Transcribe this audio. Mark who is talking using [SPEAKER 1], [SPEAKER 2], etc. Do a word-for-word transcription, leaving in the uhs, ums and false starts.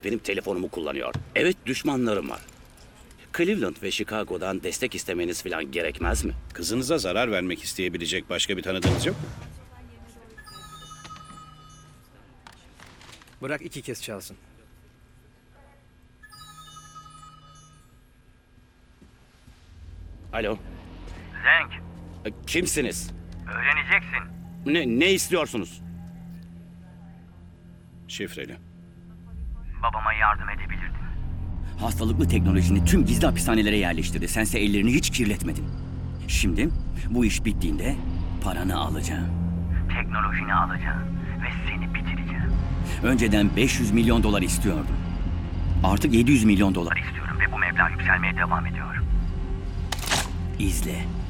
[SPEAKER 1] benim telefonumu kullanıyor. Evet, düşmanlarım var. Cleveland ve Chicago'dan destek istemeniz falan gerekmez mi?
[SPEAKER 2] Kızınıza zarar vermek isteyebilecek başka bir tanıdığınız yok mu?
[SPEAKER 3] Bırak iki kez çalsın.
[SPEAKER 1] Alo,
[SPEAKER 4] Zenk,
[SPEAKER 1] e, kimsiniz?
[SPEAKER 4] öğreneceksin.
[SPEAKER 1] Ne, ne istiyorsunuz?
[SPEAKER 2] Şifreli.
[SPEAKER 4] Babama yardım edebilirdin.
[SPEAKER 5] Hastalıklı teknolojini tüm gizli hapishanelere yerleştirdi. Sense ellerini hiç kirletmedin. Şimdi bu iş bittiğinde paranı alacağım.
[SPEAKER 4] Teknolojini alacağım ve seni bitireceğim.
[SPEAKER 5] Önceden beş yüz milyon dolar istiyordum. Artık yedi yüz milyon dolar.
[SPEAKER 4] İstiyorum ve bu meblağ yükselmeye devam ediyor.
[SPEAKER 5] İzle.